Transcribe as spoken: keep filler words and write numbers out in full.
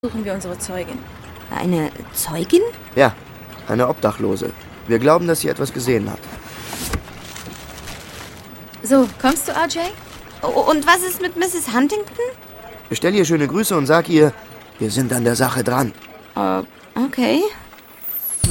Suchen wir unsere Zeugin. Eine Zeugin? Ja, eine Obdachlose. Wir glauben, dass sie etwas gesehen hat. So, kommst du, R J? Und was ist mit Misses Huntington? Stell ihr schöne Grüße und sag ihr, wir sind an der Sache dran. Uh, okay.